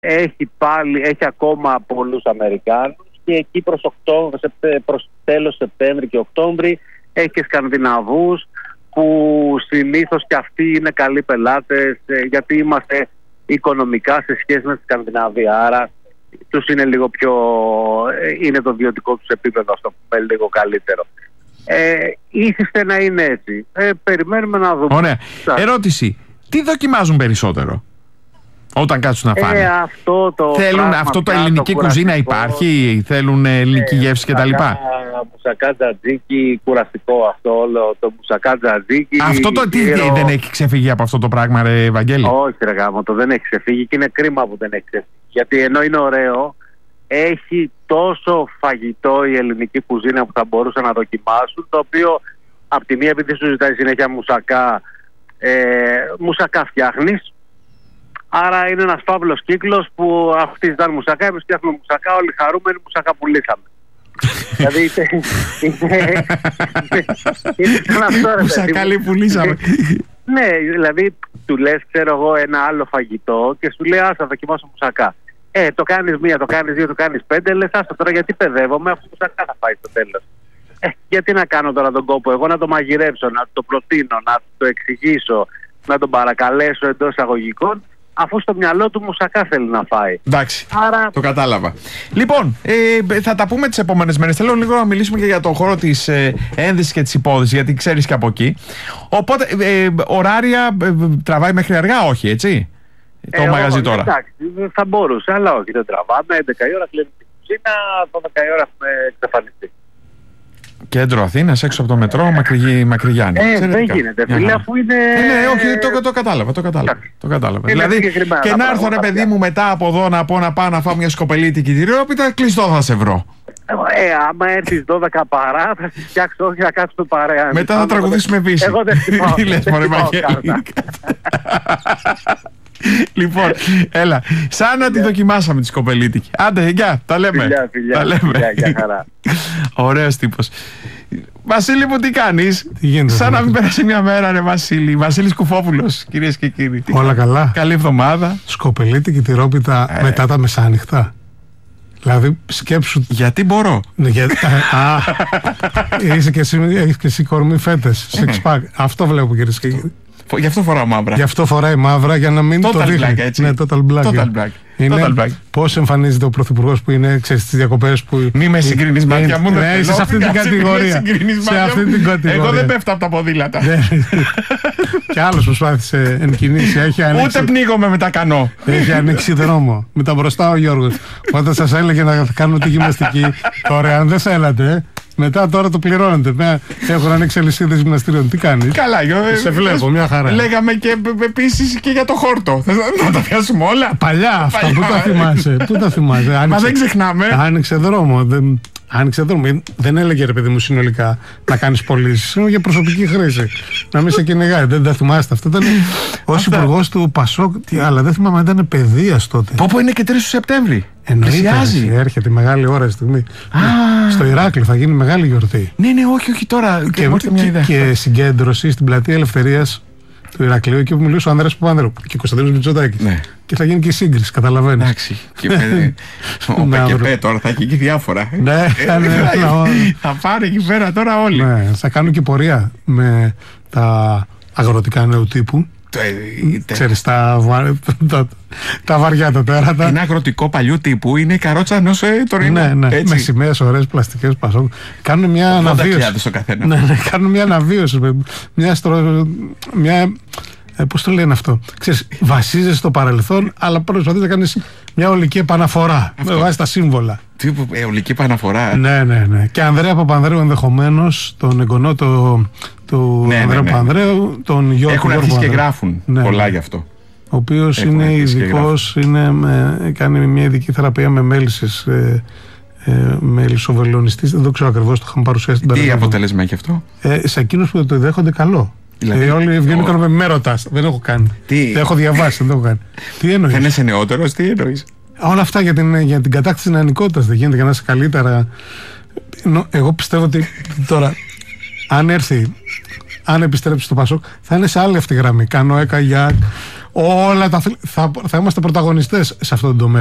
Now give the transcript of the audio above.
έχει ακόμα πολλούς Αμερικάνους και εκεί προς τέλος Σεπτέμβρη και Οκτώβρη έχει και Σκανδιναβούς που συνήθως και αυτοί είναι καλοί πελάτες γιατί είμαστε οικονομικά σε σχέση με τη Σκανδιναβία, άρα τους είναι λίγο πιο, είναι το βιωτικό τους επίπεδο, αυτό που πούμε, λίγο καλύτερο. Ήθιστε να είναι έτσι. Περιμένουμε να δούμε. Ωραία. Ερώτηση. Τι δοκιμάζουν περισσότερο όταν κάτσουν να φάνε? Θέλουν αυτό το ελληνική κουζίνα υπάρχει? Θέλουν ελληνική γεύση κτλ? Μουσακά τζατζίκι, κουραστικό αυτό όλο το μουσακά τζατζίκι. Αυτό το δεν έχει ξεφύγει από αυτό το πράγμα, ρε Βαγγέλη? Όχι ρε γάμο, το δεν έχει ξεφύγει και είναι κρίμα που δεν έχει ξεφύγει. Γιατί ενώ είναι ωραίο, έχει τόσο φαγητό η ελληνική κουζίνα που θα μπορούσαν να δοκιμάσουν, το οποίο από τη μία επειδή σου ζητάει συνέχεια μουσακά φτιάχνεις, άρα είναι ένας φαύλος κύκλος που αυτοί ζητάνε μουσακά, εμείς φτιάχνουμε μουσακά, όλοι χαρούμενοι, μουσακά πουλήσαμε. Δηλαδή είναι σαν αυτό ρε. Μουσακά λέει πουλήσαμε. Ναι, δηλαδή του λες ξέρω εγώ ένα άλλο φαγητό και σου λέει θα δοκιμάσω μουσακά. Το κάνεις μία, το κάνεις δύο, το κάνεις πέντε, λες άστα τώρα γιατί παιδεύομαι, αφού μουσακά θα πάει στο τέλος. Γιατί να κάνω τώρα τον κόπο εγώ να το μαγειρέψω, να το προτείνω, να το εξηγήσω, να τον παρακαλέσω εντός εισαγωγικών, αφού στο μυαλό του μουσακά θέλει να φάει. Εντάξει, το κατάλαβα. Λοιπόν, θα τα πούμε τις επόμενες μέρες. Θέλω λίγο να μιλήσουμε και για τον χώρο της ένδυσης και της υπόδυσης, γιατί ξέρεις και από εκεί. Οπότε, ωράρια τραβάει μέχρι αργά, όχι, έτσι, το μαγαζί τώρα? Εντάξει, θα μπορούσε, αλλά όχι, δεν τραβάμε. 11 η ώρα κλείνει την κουζίνα, 12 η ώρα έχουμε εξαφανιστεί. Κέντρο Αθήνας, έξω από το μετρό, Μακρυγιάννη. Δεν γίνεται, φίλε, αφού είναι. Ναι, όχι, το κατάλαβα. Δηλαδή, και να έρθω ρε παιδί μου μετά από εδώ να πω να πάω να φάω μια σκοπελίτικη τυρόπιτα, κλειστό θα σε βρω. Άμα έρθεις 12 παρά, θα σε φτιάξω, όχι να κάτσουμε παρέα. Μετά θα τραγουδήσουμε επίσης. Εγώ δεν θυμάμαι. Λοιπόν, έλα, σαν να τη δοκιμάσαμε τη σκοπελίτικη. Άντε, γεια, τα λέμε. Φιλιά, χαρά. Ωραίος τύπος. Βασίλη μου, τι κάνεις? Σαν να μην πέρασε μια μέρα, ρε Βασίλη. Βασίλης Κουφόπουλος, κυρίες και κύριοι. Όλα καλά. Καλή εβδομάδα. Σκοπελίτικη τυρόπιτα μετά τα μεσάνυχτα. Δηλαδή σκέψου. Γιατί μπορώ. Έχεις και εσύ κορμί φέτες. Six pack. Αυτό βλέπω, κυρίες και κύριοι. Γι' αυτό φοράω μαύρα. Γι' αυτό φοράει μαύρα για να μην total το δείχνει. Black, έτσι. Ναι, total black. Είναι πώς εμφανίζεται ο πρωθυπουργός που είναι, ξέρεις, στις διακοπές που. Μη με συγκρίνεις μάτια μου. Ναι, είσαι σε αυτή την κατηγορία. Εγώ δεν πέφτω από τα ποδήλατα. Κι άλλος προσπάθησε εν κινήσει. Ούτε πνίγομαι με τα κανό. Έχει ανοίξει δρόμο. Με τα μπροστά ο Γιώργος. Όταν σας έλεγε να κάνουμε τη γυμναστική, τώρα αν δεν θέλατε. Μετά τώρα το πληρώνετε. Έχουν ανοίξει αλυσίδες γυμναστήριων. Τι κάνεις? Καλά, σε βλέπω, μια χαρά. Λέγαμε και επίσης και για το χόρτο. Να τα πιάσουμε όλα. Παλιά αυτά, πού τα θυμάσαι. Μα δεν ξεχνάμε. Άνοιξε δρόμο. Δεν έλεγε ρε παιδί μου συνολικά να κάνεις πωλήσεις. Είναι για προσωπική χρήση. Να μην σε κυνηγάει. Δεν τα θυμάστε. Αυτό ήταν ως υπουργός του Πασόκ. Τι άλλα, δεν θυμάμαι, ήταν παιδείας τότε. Πόπο είναι και 3 του Σεπτέμβρη. Εννοείται. Έρχεται η μεγάλη ώρα στιγμή. Στο Ηράκλειο θα γίνει μεγάλη γιορτή. Ναι, όχι τώρα. Και συγκέντρωση στην πλατεία Ελευθερίας του Ηρακλείου, εκεί που μιλούσε ο Ανδρέας Παπανδρέου και ο Κωνσταντίνος Μητσοτάκης. Ναι. Και θα γίνει και η σύγκριση, καταλαβαίνεις. Εντάξει. Και τώρα θα έχει και διάφορα. Ναι, θα πάρει εκεί πέρα τώρα όλοι. Ναι, θα κάνουν και πορεία με τα αγροτικά νέου τύπου. Ξέρεις, τα βαριά τα τέρατα. Είναι αγροτικό παλιού τύπου, είναι η καρότσα ενός τωρινού. Ναι, με σημαίες ωραίες πλαστικές Πασόκ. Κάνουν μια αναβίωση. Ναι, κάνουν μια αναβίωση. Πώς το λένε αυτό? Ξέρεις, βασίζεσαι στο παρελθόν, αλλά προσπαθείς να κάνεις μια ολική επαναφορά. Βάζεις τα σύμβολα. Τι ολική επαναφορά. Ναι. Και Ανδρέα Παπανδρέου ενδεχομένως, τον εγγονό του Ανδρέα Παπανδρέου, τον Γιώργο. Έχουν αρχίσει και γράφουν πολλά γι' αυτό. Ο οποίος είναι ειδικός, κάνει μια ειδική θεραπεία με μέλισσες, μελισσοβελονιστής. Δεν το ξέρω ακριβώς, το είχαμε παρουσιάσει. Τι αποτέλεσμα έχει αυτό? Σε εκείνους που το δέχονται καλό. Δηλαδή, όλοι βγαίνουν με ρωτάς. Δεν έχω κάνει. Δεν έχω διαβάσει, δεν έχω κάνει. Τι εννοείς? Δεν είσαι νεότερος, τι εννοείς? Όλα αυτά για την κατάκτηση της νεανικότητας δεν γίνεται για να είσαι καλύτερα. Εγώ πιστεύω ότι τώρα, αν επιστρέψει στο Πασόκ, θα είναι σε άλλη αυτή γραμμή. Κανόε, καγιάκ, όλα θα είμαστε πρωταγωνιστές σε αυτόν τον τομέα.